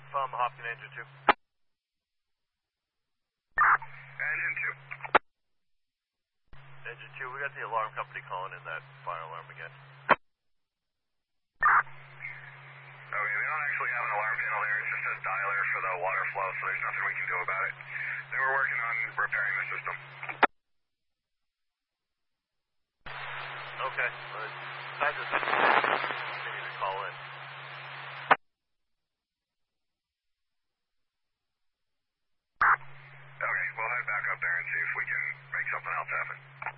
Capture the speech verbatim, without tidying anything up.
from Hopkins Engine two. Engine two. Engine two, we got the alarm company calling in that fire alarm again. Okay, we don't actually have an alarm panel there. It's just a dialer for the water flow, so there's nothing we can do about it. They were working on repairing the system. Okay, well, I just continue to call in. Okay, we'll head back up there and see if we can make something else happen.